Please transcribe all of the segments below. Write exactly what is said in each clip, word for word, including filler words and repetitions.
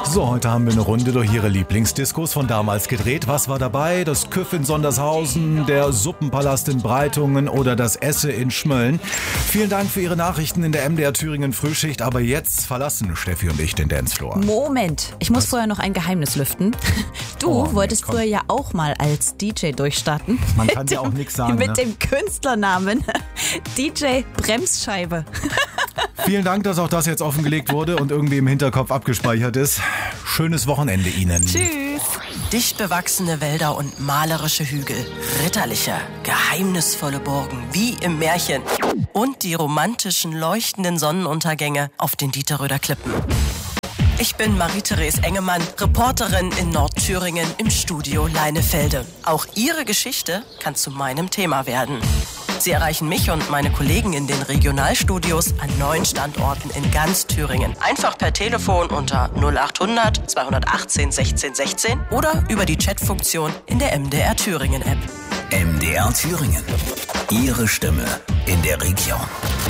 So, heute haben wir eine Runde durch Ihre Lieblingsdiskos von damals gedreht. Was war dabei? Das Küff in Sondershausen, der Suppenpalast in Breitungen oder das Esse in Schmölln. Vielen Dank für Ihre Nachrichten in der M D R Thüringen Frühschicht. Aber jetzt verlassen Steffi und ich den Dancefloor. Moment, ich muss Was? vorher noch ein Geheimnis lüften. Du oh, wolltest komm. früher ja auch mal als D J durchstarten. Man kann ja auch nichts sagen. Mit ne? dem Künstlernamen D J Bremsscheibe. Vielen Dank, dass auch das jetzt offengelegt wurde und irgendwie im Hinterkopf abgespeichert ist. Schönes Wochenende Ihnen. Tschüss. Dicht bewachsene Wälder und malerische Hügel, ritterliche, geheimnisvolle Burgen wie im Märchen und die romantischen, leuchtenden Sonnenuntergänge auf den Dieterröder Klippen. Ich bin Marie-Therese Engemann, Reporterin in Nordthüringen im Studio Leinefelde. Auch Ihre Geschichte kann zu meinem Thema werden. Sie erreichen mich und meine Kollegen in den Regionalstudios an neun Standorten in ganz Thüringen. Einfach per Telefon unter null acht hundert zweihundertachtzehn sechzehn sechzehn oder über die Chatfunktion in der M D R Thüringen App. M D R Thüringen. Ihre Stimme in der Region.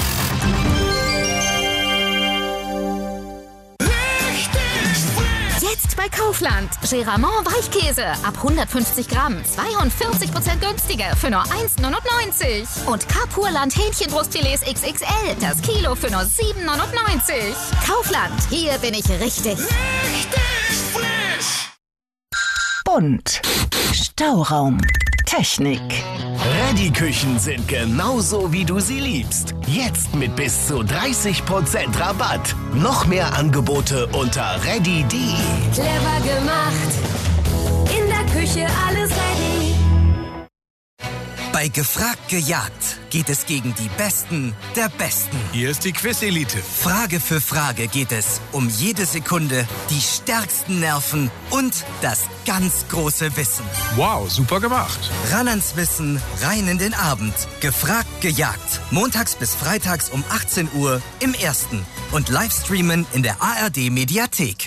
Jetzt bei Kaufland. Geramont Weichkäse ab hundertfünfzig Gramm. zweiundvierzig Prozent günstiger für nur eins neunundneunzig. Und Carpurland Hähnchenbrustfilets X X L. Das Kilo für nur sieben neunundneunzig. Kaufland. Hier bin ich richtig. Richtig frisch. Bunt. Stauraum. Technik. Reddy-Küchen sind genauso, wie du sie liebst. Jetzt mit bis zu dreißig Prozent Rabatt. Noch mehr Angebote unter reddy punkt de. Clever gemacht. In der Küche alles ready. Bei Gefragt gejagt geht es gegen die Besten der Besten. Hier ist die Quiz-Elite. Frage für Frage geht es um jede Sekunde, die stärksten Nerven und das ganz große Wissen. Wow, super gemacht. Ran ans Wissen, rein in den Abend. Gefragt gejagt. Montags bis freitags um achtzehn Uhr im Ersten. Und Livestreamen in der A R D-Mediathek.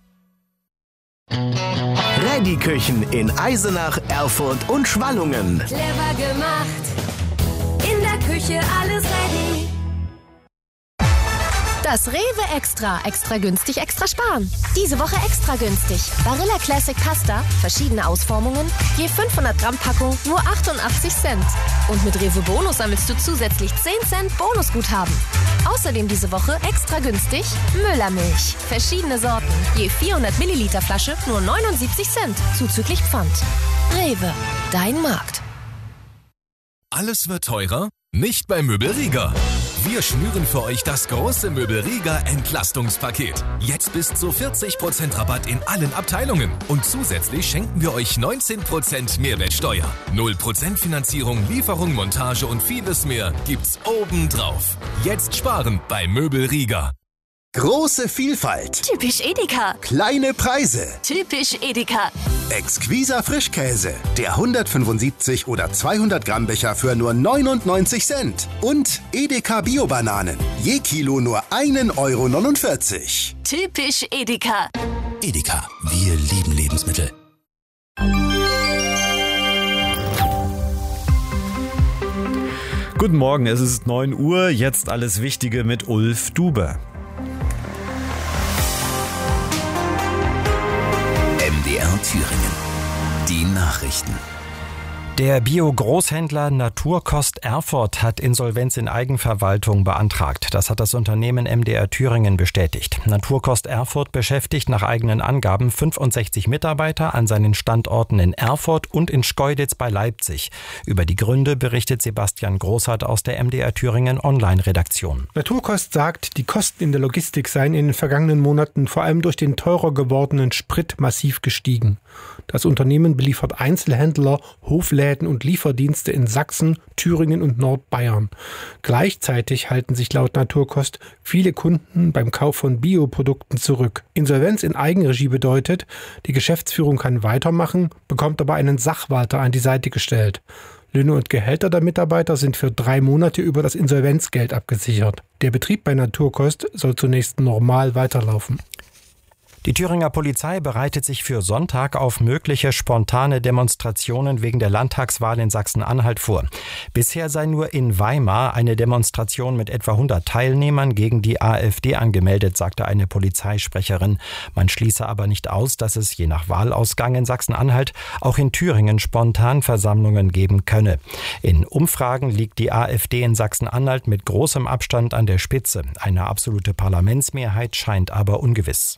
Reddy-Küchen in Eisenach, Erfurt und Schwallungen. Clever gemacht. In der Küche alles ready. Das Rewe Extra. Extra günstig, extra sparen. Diese Woche extra günstig. Barilla Classic Pasta, verschiedene Ausformungen, je fünfhundert Gramm Packung, nur achtundachtzig Cent. Und mit Rewe Bonus sammelst du zusätzlich zehn Cent Bonusguthaben. Außerdem diese Woche extra günstig Müllermilch. Verschiedene Sorten, je vierhundert Milliliter Flasche, nur neunundsiebzig Cent, zuzüglich Pfand. Rewe, dein Markt. Alles wird teurer? Nicht bei Möbelrieger. Wir schnüren für euch das große Möbelrieger Entlastungspaket. Jetzt bis zu vierzig Prozent Rabatt in allen Abteilungen. Und zusätzlich schenken wir euch neunzehn Prozent Mehrwertsteuer. null Prozent Finanzierung, Lieferung, Montage und vieles mehr gibt's obendrauf. Jetzt sparen bei Möbelrieger. Große Vielfalt. Typisch Edeka. Kleine Preise. Typisch Edeka. Exquiser Frischkäse. Der hundertfünfundsiebzig oder zweihundert Gramm Becher für nur neunundneunzig Cent. Und Edeka Bio-Bananen. Je Kilo nur ein Euro neunundvierzig. Typisch Edeka. Edeka. Wir lieben Lebensmittel. Guten Morgen, es ist neun Uhr. Jetzt alles Wichtige mit Ulf Dube. M D R Thüringen. Die Nachrichten. Der Bio-Großhändler Naturkost Erfurt hat Insolvenz in Eigenverwaltung beantragt. Das hat das Unternehmen M D R Thüringen bestätigt. Naturkost Erfurt beschäftigt nach eigenen Angaben fünfundsechzig Mitarbeiter an seinen Standorten in Erfurt und in Schkeuditz bei Leipzig. Über die Gründe berichtet Sebastian Großhardt aus der M D R Thüringen Online-Redaktion. Naturkost sagt, die Kosten in der Logistik seien in den vergangenen Monaten vor allem durch den teurer gewordenen Sprit massiv gestiegen. Das Unternehmen beliefert Einzelhändler, Hofläden und Lieferdienste in Sachsen, Thüringen und Nordbayern. Gleichzeitig halten sich laut Naturkost viele Kunden beim Kauf von Bioprodukten zurück. Insolvenz in Eigenregie bedeutet, die Geschäftsführung kann weitermachen, bekommt aber einen Sachwalter an die Seite gestellt. Löhne und Gehälter der Mitarbeiter sind für drei Monate über das Insolvenzgeld abgesichert. Der Betrieb bei Naturkost soll zunächst normal weiterlaufen. Die Thüringer Polizei bereitet sich für Sonntag auf mögliche spontane Demonstrationen wegen der Landtagswahl in Sachsen-Anhalt vor. Bisher sei nur in Weimar eine Demonstration mit etwa hundert Teilnehmern gegen die AfD angemeldet, sagte eine Polizeisprecherin. Man schließe aber nicht aus, dass es je nach Wahlausgang in Sachsen-Anhalt auch in Thüringen Spontanversammlungen geben könne. In Umfragen liegt die AfD in Sachsen-Anhalt mit großem Abstand an der Spitze. Eine absolute Parlamentsmehrheit scheint aber ungewiss.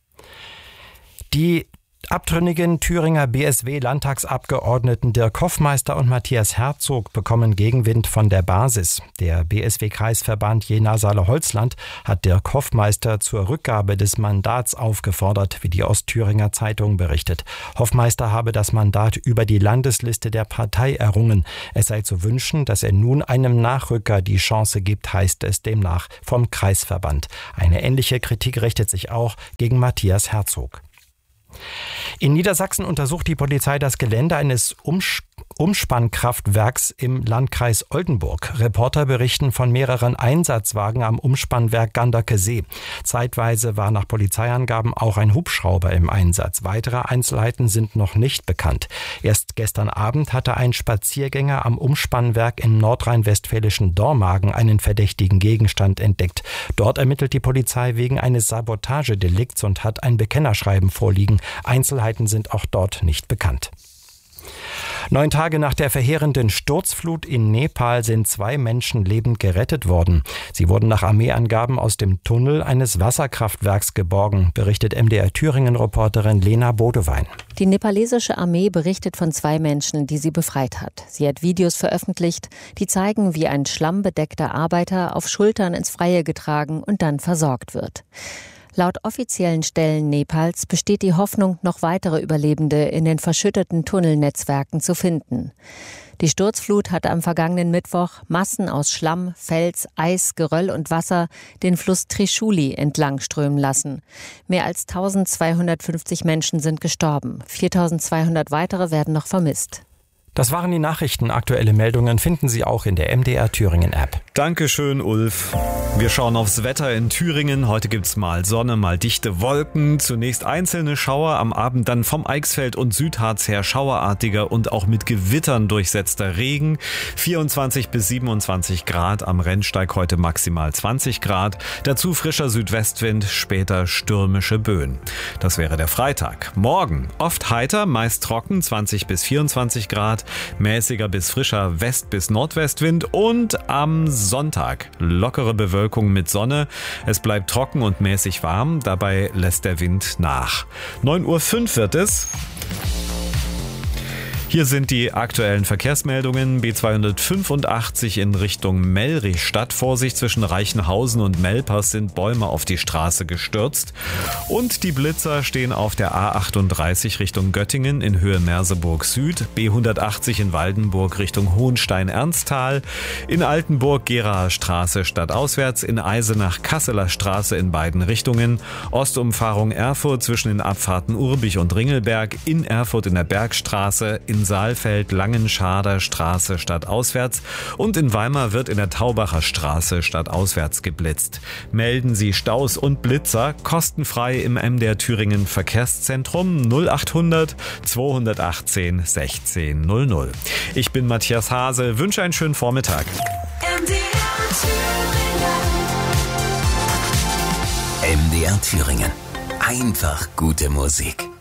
Die abtrünnigen Thüringer B S W-Landtagsabgeordneten Dirk Hoffmeister und Matthias Herzog bekommen Gegenwind von der Basis. Der B S W-Kreisverband Jena-Saale-Holzland hat Dirk Hoffmeister zur Rückgabe des Mandats aufgefordert, wie die Ostthüringer Zeitung berichtet. Hoffmeister habe das Mandat über die Landesliste der Partei errungen. Es sei zu wünschen, dass er nun einem Nachrücker die Chance gibt, heißt es demnach vom Kreisverband. Eine ähnliche Kritik richtet sich auch gegen Matthias Herzog. In Niedersachsen untersucht die Polizei das Gelände eines Umsch- Umspannkraftwerks im Landkreis Oldenburg. Reporter berichten von mehreren Einsatzwagen am Umspannwerk Ganderkesee. Zeitweise war nach Polizeiangaben auch ein Hubschrauber im Einsatz. Weitere Einzelheiten sind noch nicht bekannt. Erst gestern Abend hatte ein Spaziergänger am Umspannwerk im nordrhein-westfälischen Dormagen einen verdächtigen Gegenstand entdeckt. Dort ermittelt die Polizei wegen eines Sabotagedelikts und hat ein Bekennerschreiben vorliegen. Einzelheiten sind auch dort nicht bekannt. Neun Tage nach der verheerenden Sturzflut in Nepal sind zwei Menschen lebend gerettet worden. Sie wurden nach Armeeangaben aus dem Tunnel eines Wasserkraftwerks geborgen, berichtet M D R Thüringen-Reporterin Lena Bodewein. Die nepalesische Armee berichtet von zwei Menschen, die sie befreit hat. Sie hat Videos veröffentlicht, die zeigen, wie ein schlammbedeckter Arbeiter auf Schultern ins Freie getragen und dann versorgt wird. Laut offiziellen Stellen Nepals besteht die Hoffnung, noch weitere Überlebende in den verschütteten Tunnelnetzwerken zu finden. Die Sturzflut hatte am vergangenen Mittwoch Massen aus Schlamm, Fels, Eis, Geröll und Wasser den Fluss Trishuli entlang strömen lassen. Mehr als eintausendzweihundertfünfzig Menschen sind gestorben. viertausendzweihundert weitere werden noch vermisst. Das waren die Nachrichten. Aktuelle Meldungen finden Sie auch in der M D R Thüringen App. Dankeschön, Ulf. Wir schauen aufs Wetter in Thüringen. Heute gibt's mal Sonne, mal dichte Wolken. Zunächst einzelne Schauer, am Abend dann vom Eichsfeld und Südharz her schauerartiger und auch mit Gewittern durchsetzter Regen. vierundzwanzig bis siebenundzwanzig Grad, am Rennsteig heute maximal zwanzig Grad. Dazu frischer Südwestwind, später stürmische Böen. Das wäre der Freitag. Morgen oft heiter, meist trocken, zwanzig bis vierundzwanzig Grad. Mäßiger bis frischer West- bis Nordwestwind und am Sonntag lockere Bewölkung mit Sonne. Es bleibt trocken und mäßig warm, dabei lässt der Wind nach. neun Uhr fünf wird es. Hier sind die aktuellen Verkehrsmeldungen. B zweihundertfünfundachtzig in Richtung Mellrichstadt. Vorsicht, zwischen Reichenhausen und Melpers sind Bäume auf die Straße gestürzt. Und die Blitzer stehen auf der A achtunddreißig Richtung Göttingen in Höhe Merseburg Süd. B hundertachtzig in Waldenburg Richtung Hohenstein-Ernsthal. In Altenburg Geraer Straße stadtauswärts. In Eisenach Kasseler Straße in beiden Richtungen. Ostumfahrung Erfurt zwischen den Abfahrten Urbich und Ringelberg. In Erfurt in der Bergstraße. In Saalfeld Langenschader Straße stadtauswärts und in Weimar wird in der Taubacher Straße stadtauswärts geblitzt. Melden Sie Staus und Blitzer kostenfrei im M D R Thüringen Verkehrszentrum null achthundert zweihundertachtzehn sechzehn null null. Ich bin Matthias Hase, wünsche einen schönen Vormittag. M D R Thüringen. M D R Thüringen. Einfach gute Musik.